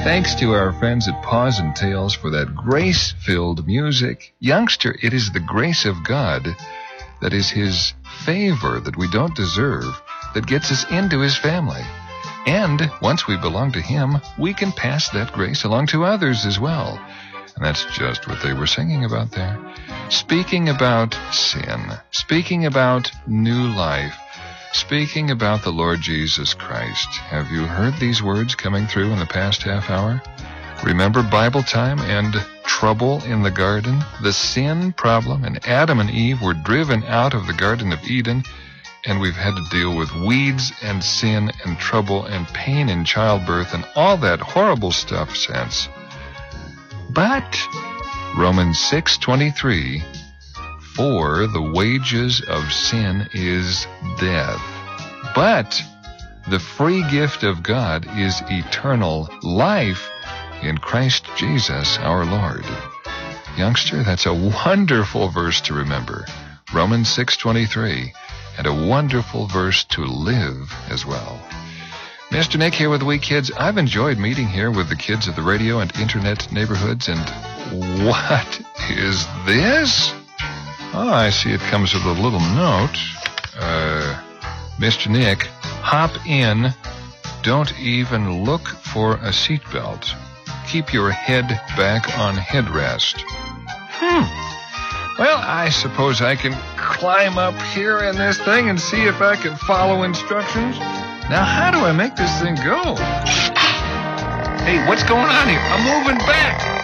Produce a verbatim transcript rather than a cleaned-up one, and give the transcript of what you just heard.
Thanks to our friends at Paws and Tails for that grace-filled music. Youngster, it is the grace of God that is His favor that we don't deserve that gets us into His family. And once we belong to Him, we can pass that grace along to others as well. And that's just what they were singing about there. Speaking about sin, speaking about new life, speaking about the Lord Jesus Christ. Have you heard these words coming through in the past half hour? Remember Bible time and trouble in the garden? The sin problem, and Adam and Eve were driven out of the Garden of Eden, and we've had to deal with weeds and sin and trouble and pain in childbirth and all that horrible stuff since. But Romans six twenty-three, for the wages of sin is death. But the free gift of God is eternal life in Christ Jesus our Lord. Youngster, that's a wonderful verse to remember. Romans six twenty-three, and a wonderful verse to live as well. Mister Nick here with the Wee Kids. I've enjoyed meeting here with the kids of the radio and internet neighborhoods. And what is this? Oh, I see it comes with a little note. Uh, Mister Nick, hop in. Don't even look for a seatbelt. Keep your head back on headrest. Hmm. Well, I suppose I can climb up here in this thing and see if I can follow instructions. Now, how do I make this thing go? Hey, what's going on here? I'm moving back.